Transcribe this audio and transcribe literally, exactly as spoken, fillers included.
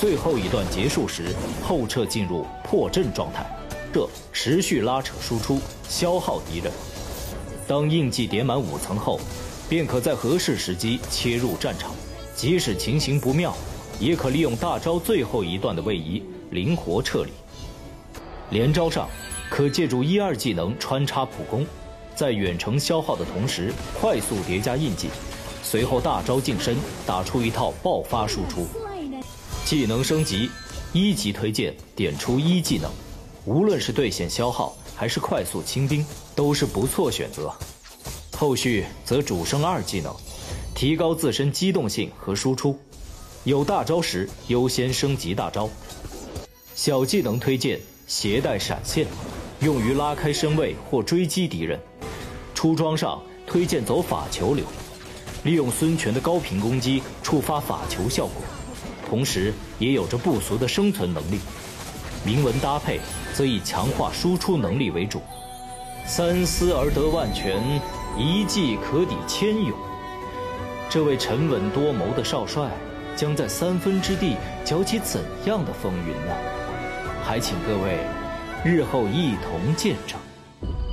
最后一段结束时，后撤进入破阵状态，这持续拉扯输出，消耗敌人。当印记叠满五层后，便可在合适时机切入战场，即使情形不妙，也可利用大招最后一段的位移，灵活撤离。连招上，可借助一二技能穿插普攻，在远程消耗的同时，快速叠加印记，随后大招近身，打出一套爆发输出。技能升级，一级推荐点出一技能，无论是对线消耗还是快速清兵，都是不错选择。后续则主升二技能，提高自身机动性和输出，有大招时优先升级大招。小技能推荐携带闪现，用于拉开身位或追击敌人。出装上推荐走法球流，利用孙权的高频攻击触发法球效果，同时也有着不俗的生存能力。铭文搭配则以强化输出能力为主。三思而得万全，一计可抵千勇。这位沉稳多谋的少帅，将在三分之地搅起怎样的风云呢？还请各位日后一同见证。